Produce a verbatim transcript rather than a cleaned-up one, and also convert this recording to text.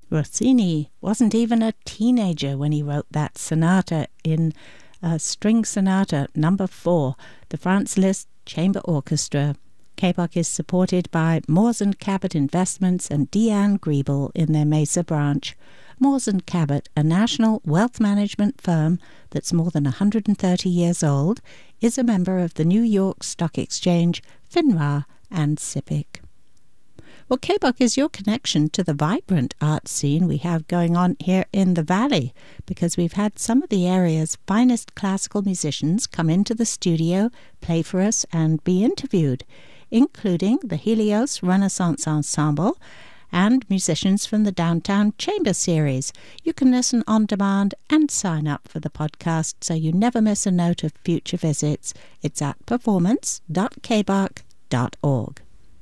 Rossini wasn't even a teenager when he wrote that sonata in uh, String Sonata Number four, the Franz Liszt Chamber Orchestra. K B O C is supported by Moores and Cabot Investments and Deanne Griebel in their Mesa branch. Moores and Cabot, a national wealth management firm that's more than one hundred thirty years old, is a member of the New York Stock Exchange, FINRA, and SIPC. Well, K B O C is your connection to the vibrant art scene we have going on here in the Valley, because we've had some of the area's finest classical musicians come into the studio, play for us, and be interviewed, including the Helios Renaissance Ensemble and musicians from the Downtown Chamber Series. You can listen on demand and sign up for the podcast so you never miss a note of future visits. It's at performance dot k b o c dot org.